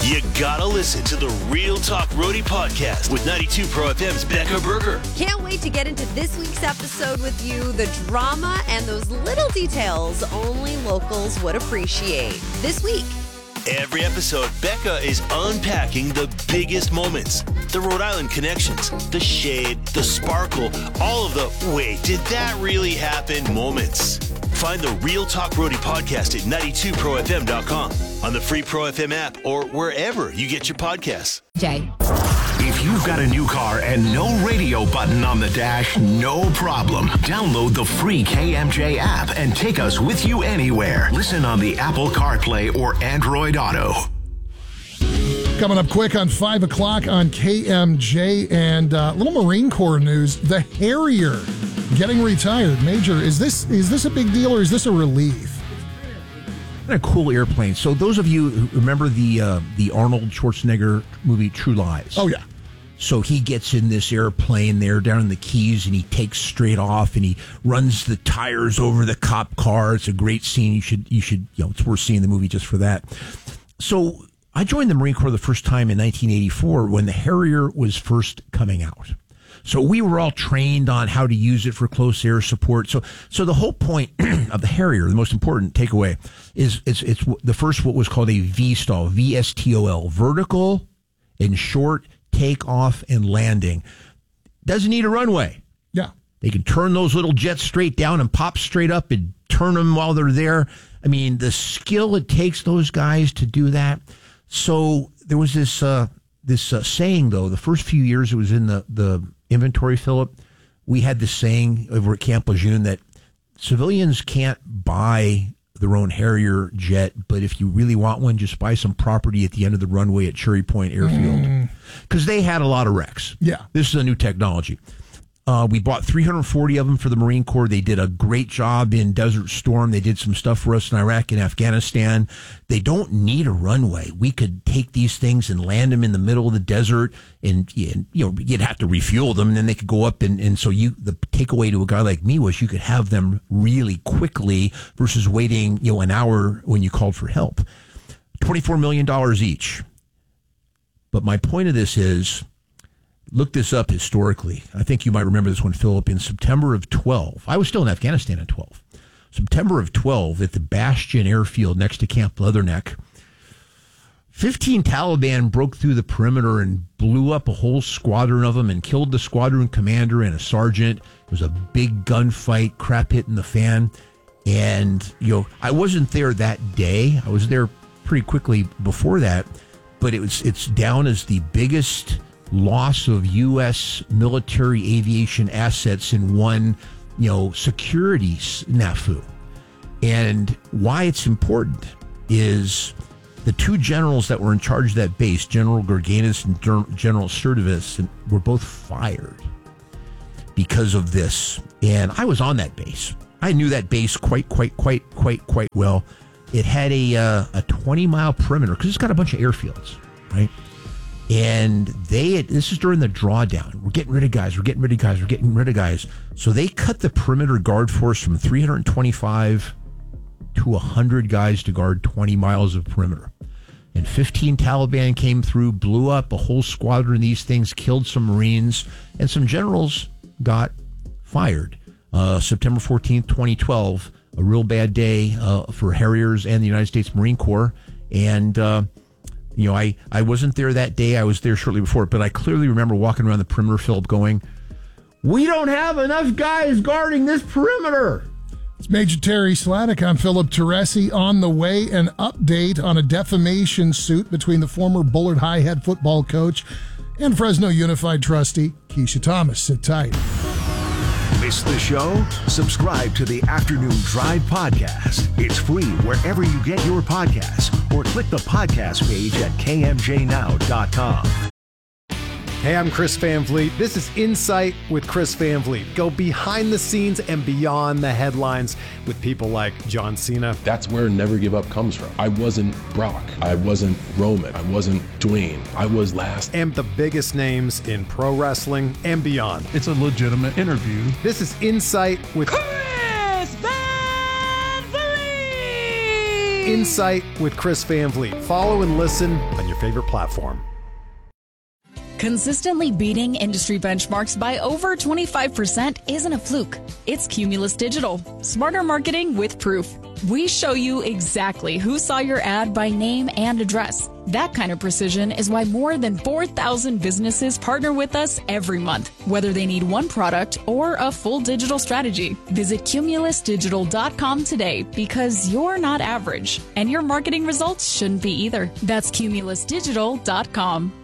You gotta listen to the Real Talk Roadie podcast with 92 Pro FM's Becca Berger. Can't wait to get into this week's episode with you. The drama and those little details only locals would appreciate. This week. Every episode, Becca is unpacking the biggest moments. The Rhode Island connections, the shade, the sparkle, all of the wait, did that really happen moments. Find the Real Talk Roadie podcast at 92profm.com, on the free Pro FM app, or wherever you get your podcasts. Jay. If you've got a new car and no radio button on the dash, no problem. Download the free KMJ app and take us with you anywhere. Listen on the Apple CarPlay or Android Auto. Coming up quick on 5 o'clock on KMJ, and a little Marine Corps news. The Harrier getting retired. Major, is this a big deal or is this a relief? A cool airplane. So those of you who remember the Arnold Schwarzenegger movie True Lies. Oh, yeah. So he gets in this airplane there down in the Keys, and he takes straight off, and he runs the tires over the cop car. It's a great scene. You should, it's worth seeing the movie just for that. So I joined the Marine Corps the first time in 1984 when the Harrier was first coming out. So we were all trained on how to use it for close air support. So the whole point of the Harrier, the most important takeaway, is it's the first what was called a VSTOL, VSTOL, vertical and short takeoff and landing. Doesn't need a runway. Yeah. They can turn those little jets straight down and pop straight up and turn them while they're there. I mean, the skill it takes those guys to do that. So there was this saying, though, the first few years it was in the inventory, Philip, we had this saying over at Camp Lejeune that civilians can't buy their own Harrier jet, but if you really want one, just buy some property at the end of the runway at Cherry Point Airfield. Because they had a lot of wrecks. Yeah. This is a new technology. We bought 340 of them for the Marine Corps. They did a great job in Desert Storm. They did some stuff for us in Iraq and Afghanistan. They don't need a runway. We could take these things and land them in the middle of the desert, and you'd have to refuel them, and then they could go up. And so the takeaway to a guy like me was you could have them really quickly versus waiting, an hour when you called for help. $24 million each. But my point of this is, look this up historically. I think you might remember this one, Philip. In September of 12, I was still in Afghanistan in 12. September of 12, at the Bastion Airfield next to Camp Leatherneck, 15 Taliban broke through the perimeter and blew up a whole squadron of them and killed the squadron commander and a sergeant. It was a big gunfight, crap hitting the fan. And, I wasn't there that day. I was there pretty quickly before that. But it's down as the biggest loss of U.S. military aviation assets in one, security snafu. And why it's important is the two generals that were in charge of that base, General Gerganis and General Sturdivus, were both fired because of this. And I was on that base. I knew that base quite well. It had a 20-mile perimeter because it's got a bunch of airfields, right? And this is during the drawdown. We're getting rid of guys. So they cut the perimeter guard force from 325 to 100 guys to guard 20 miles of perimeter. And 15 Taliban came through, blew up a whole squadron of these things, killed some Marines, and some generals got fired. September 14th, 2012, a real bad day for Harriers and the United States Marine Corps. And I wasn't there that day. I was there shortly before, but I clearly remember walking around the perimeter, Philip, going, we don't have enough guys guarding this perimeter. It's Major Terry Sladek. I'm Philip Teresi. On the way, an update on a defamation suit between the former Bullard High head football coach and Fresno Unified trustee Keisha Thomas. Sit tight. Miss the show? Subscribe to the Afternoon Drive podcast. It's free wherever you get your podcasts, or click the podcast page at kmjnow.com. Hey, I'm Chris Van Vliet. This is Insight with Chris Van Vliet. Go behind the scenes and beyond the headlines with people like John Cena. That's where Never Give Up comes from. I wasn't Brock. I wasn't Roman. I wasn't Dwayne. I was last. And the biggest names in pro wrestling and beyond. It's a legitimate interview. This is Insight with Chris Van Vliet. Insight with Chris Van Vliet. Follow and listen on your favorite platform. Consistently beating industry benchmarks by over 25% isn't a fluke. It's Cumulus Digital. Smarter marketing with proof. We show you exactly who saw your ad by name and address. That kind of precision is why more than 4,000 businesses partner with us every month, whether they need one product or a full digital strategy. Visit cumulusdigital.com today because you're not average, and your marketing results shouldn't be either. That's cumulusdigital.com.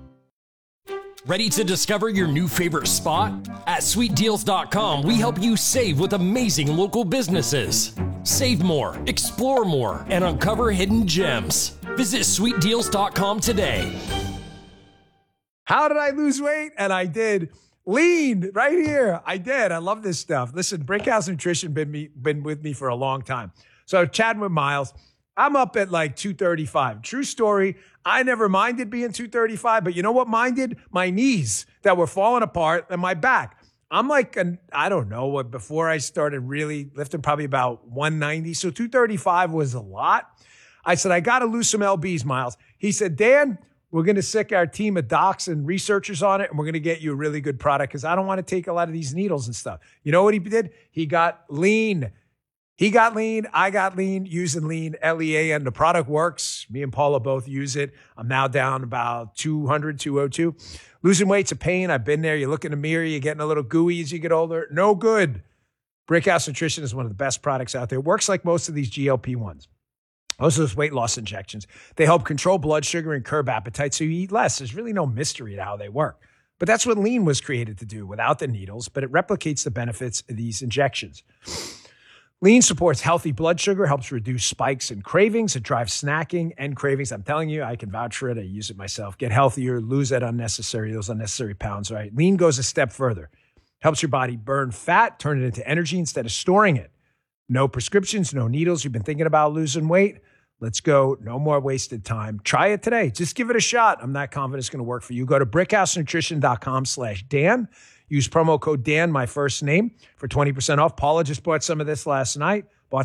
Ready to discover your new favorite spot? At sweetdeals.com, we help you save with amazing local businesses. Save more, explore more, and uncover hidden gems. Visit sweetdeals.com today. How did I lose weight? And I did. Lean right here. I did. I love this stuff. Listen, Brickhouse Nutrition been with me for a long time. So chatting with Miles, I'm up at like 235. True story. I never minded being 235, but you know what minded? My knees that were falling apart and my back. I'm like, I don't know what, before I started really lifting, probably about 190. So 235 was a lot. I said, I got to lose some LBs, Miles. He said, Dan, we're going to sick our team of docs and researchers on it, and we're going to get you a really good product because I don't want to take a lot of these needles and stuff. You know what he did? He got lean. He got lean. I got lean using lean, LEAN. The product works. Me and Paula both use it. I'm now down about 200, 202. Losing weight's a pain. I've been there. You look in the mirror, you're getting a little gooey as you get older. No good. Brickhouse Nutrition is one of the best products out there. It works like most of these GLP-1s. Most of those weight loss injections. They help control blood sugar and curb appetite so you eat less. There's really no mystery to how they work. But that's what lean was created to do without the needles, but it replicates the benefits of these injections. Lean supports healthy blood sugar, helps reduce spikes and cravings. It drives snacking and cravings. I'm telling you, I can vouch for it. I use it myself. Get healthier, lose those unnecessary pounds, right? Lean goes a step further. Helps your body burn fat, turn it into energy instead of storing it. No prescriptions, no needles. You've been thinking about losing weight? Let's go. No more wasted time. Try it today. Just give it a shot. I'm not confident it's going to work for you. Go to brickhousenutrition.com/Dan. Use promo code Dan, my first name, for 20% off. Paula just bought some of this last night.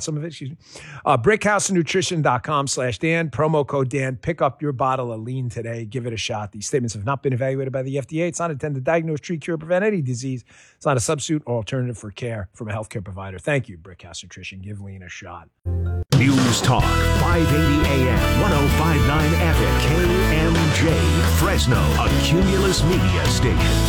Brickhousenutrition.com/Dan. Promo code Dan. Pick up your bottle of lean today. Give it a shot. These statements have not been evaluated by the FDA. It's not intended to diagnose, treat, cure, or prevent any disease. It's not a substitute or alternative for care from a healthcare provider. Thank you, Brickhouse Nutrition. Give lean a shot. News Talk, 580 AM, 1059 FM, KMJ, Fresno, a Cumulus Media station.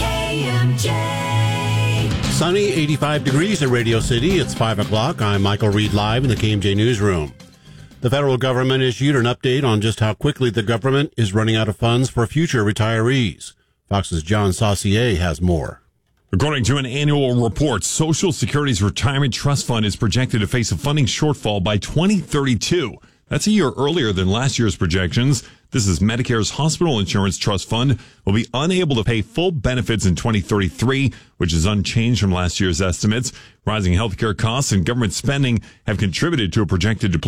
Sunny, 85 degrees at Radio City. It's 5 o'clock. I'm Michael Reed live in the KMJ Newsroom. The federal government issued an update on just how quickly the government is running out of funds for future retirees. Fox's John Saucier has more. According to an annual report, Social Security's Retirement Trust Fund is projected to face a funding shortfall by 2032. That's a year earlier than last year's projections. This is Medicare's Hospital Insurance Trust Fund will be unable to pay full benefits in 2033, which is unchanged from last year's estimates. Rising healthcare costs and government spending have contributed to a projected